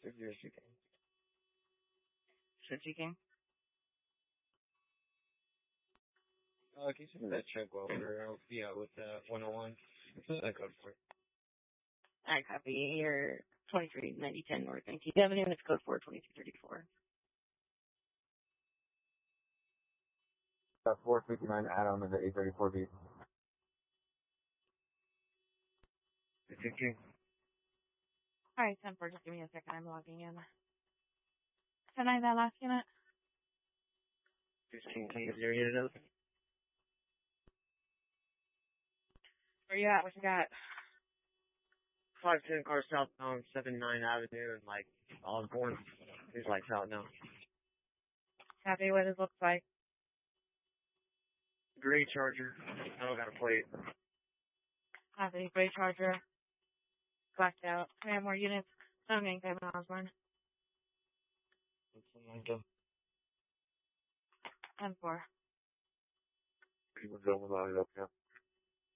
Zero seeking. Seeking? Can you send me that check welder? I'll be out with 101. What's that code for? I copy. You're 239010 North 19th Avenue, and it's code 42234. 459 Adam is at 834B. 15. Alright, 10-4, just give me a second. I'm logging in. Can I that last unit? 15, can you get your unit open? Where you at? What you got? 510 car southbound, 79 Avenue, and like Osborne. These lights out now. Copy what it looks like. Gray Charger. I don't got a plate. Copy. Gray Charger. Blacked out. We have more units. 787 Osborne. Something like that. 10-4. People don't allow it up, yeah.